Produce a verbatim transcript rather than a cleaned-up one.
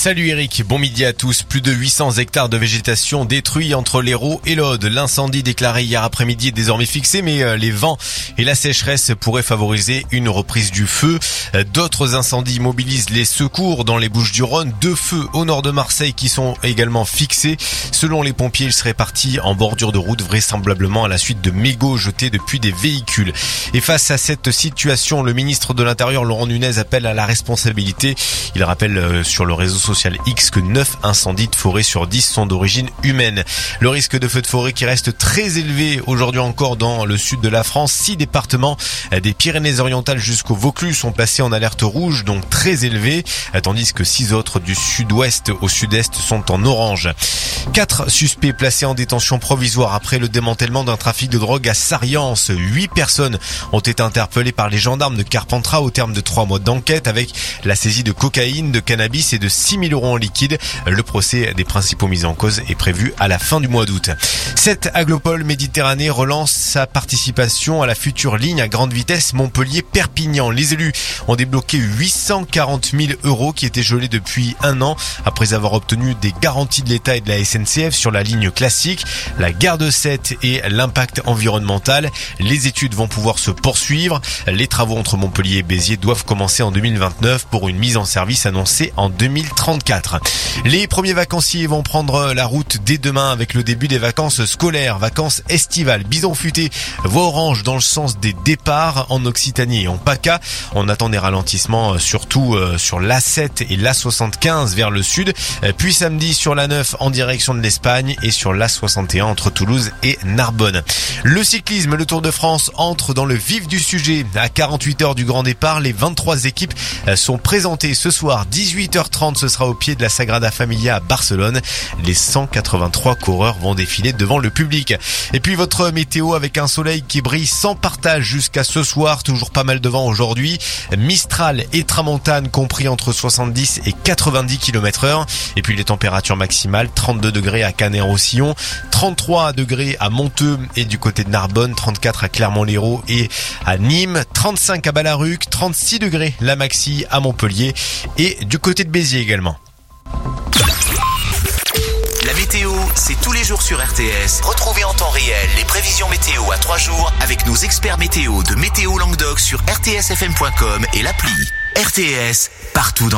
Salut Eric, bon midi à tous. Plus de huit cents hectares de végétation détruits entre l'Hérault et l'Aude. L'incendie déclaré hier après-midi est désormais fixé, mais les vents et la sécheresse pourraient favoriser une reprise du feu. D'autres incendies mobilisent les secours dans les Bouches-du-Rhône. Deux feux au nord de Marseille qui sont également fixés. Selon les pompiers, ils seraient partis en bordure de route, vraisemblablement à la suite de mégots jetés depuis des véhicules. Et face à cette situation, le ministre de l'Intérieur, Laurent Nunez, appelle à la responsabilité. Il rappelle sur le réseau social X que neuf incendies de forêt sur dix sont d'origine humaine. Le risque de feu de forêt qui reste très élevé aujourd'hui encore dans le sud de la France. Six départements des Pyrénées-Orientales jusqu'au Vaucluse sont placés en alerte rouge, donc très élevé, tandis que six autres du sud-ouest au sud-est sont en orange. Quatre suspects placés en détention provisoire après le démantèlement d'un trafic de drogue à Sariance. Huit personnes ont été interpellées par les gendarmes de Carpentras au terme de trois mois d'enquête avec la saisie de cocaïne, de cannabis et de six mille euros en liquide. Le procès des principaux mis en cause est prévu à la fin du mois d'août. Cette Aglopole Méditerranée relance sa participation à la future ligne à grande vitesse Montpellier-Perpignan. Les élus ont débloqué huit cent quarante mille euros qui étaient gelés depuis un an après avoir obtenu des garanties de l'État et de la S N C F sur la ligne classique. La gare de Sète et l'impact environnemental. Les études vont pouvoir se poursuivre. Les travaux entre Montpellier et Béziers doivent commencer en deux mille vingt-neuf pour une mise en service annoncée en deux mille trente-quatre. Les premiers vacanciers vont prendre la route dès demain avec le début des vacances scolaires, vacances estivales. Bison futé, voie orange dans le sens des départs en Occitanie et en PACA. On attend des ralentissements surtout sur l'A sept et l'A soixante-quinze vers le sud. Puis samedi sur l'A neuf en direction de l'Espagne et sur l'A soixante et un entre Toulouse et Narbonne. Le cyclisme, le Tour de France entre dans le vif du sujet. À quarante-huit heures du grand départ, les vingt-trois équipes sont présentées ce soir. dix-huit heures trente, ce sera au pied de la Sagrada Familia à Barcelone. Les cent quatre-vingt-trois coureurs vont défiler devant le public. Et puis votre météo avec un soleil qui brille sans partage jusqu'à ce soir. Toujours pas mal de vent aujourd'hui. Mistral et tramontane compris entre soixante-dix et quatre-vingt-dix kilomètres heure. Et puis les températures maximales, trente-deux degrés à Canet-Roussillon, trente-trois degrés à Monteux et du côté de Narbonne, trente-quatre à Clermont-Lérault et à Nîmes, trente-cinq à Ballaruc, trente-six degrés la maxi à Montpellier et du côté de Béziers également. La météo, c'est tous les jours sur R T S. Retrouvez en temps réel les prévisions météo à trois jours avec nos experts météo de Météo Languedoc sur r t s f m point com et l'appli. R T S, partout dans